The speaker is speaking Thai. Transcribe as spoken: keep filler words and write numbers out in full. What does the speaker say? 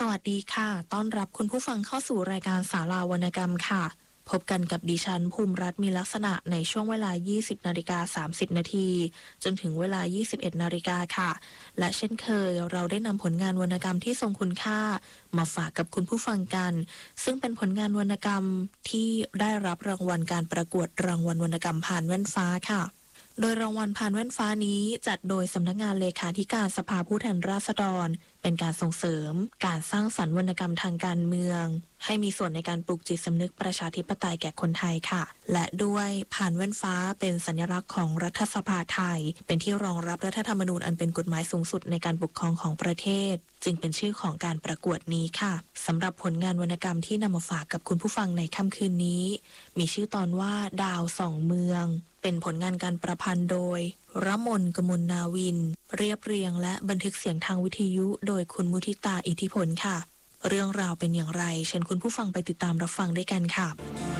วัสดีค่ะต้อนรับคุณผู้ฟังเข้าสู่รายการศาลาวรรณกรรมค่ะพบกันกับดิฉันภูมิรัตน์มีลักษณะในช่วงเวลา ยี่สิบนาฬิกาสามสิบนาทีจนถึงเวลา ยี่สิบเอ็ดนาฬิกาค่ะและเช่นเคยเราได้นำผลงานวรรณกรรมที่ทรงคุณค่ามาฝากกับคุณผู้ฟังกันซึ่งเป็นผลงานวรรณกรรมที่ได้รับรางวัลการประกวดรางวัลวรรณกรรมผ่านแว่นฟ้าค่ะโดยรางวัลผ่านแว่นฟ้านี้จัดโดยสำนักงานเลขาธิการสภาผู้แทนราษฎรเป็นการส่งเสริมการสร้างสรรค์วรรณกรรมทางการเมืองให้มีส่วนในการปลูกจิตสำนึกประชาธิปไตยแก่คนไทยค่ะและด้วยผ่านแว่นฟ้าเป็นสัญลักษณ์ของรัฐสภาไทยเป็นที่รองรับรัฐธรรมนูญอันเป็นกฎหมายสูงสุดในการปกครองของประเทศจึงเป็นชื่อของการประกวดนี้ค่ะสำหรับผลงานวรรณกรรมที่นำมาฝากกับคุณผู้ฟังในค่ำคืนนี้มีชื่อตอนว่าดาวส่องเมืองเป็นผลงานการประพันธ์โดยรมนกมลนาวินเรียบเรียงและบันทึกเสียงทางวิทยุโดยคุณมุทิตาอิทธิพลค่ะเรื่องราวเป็นอย่างไรเชิญคุณผู้ฟังไปติดตามรับฟังด้วยกันค่ะ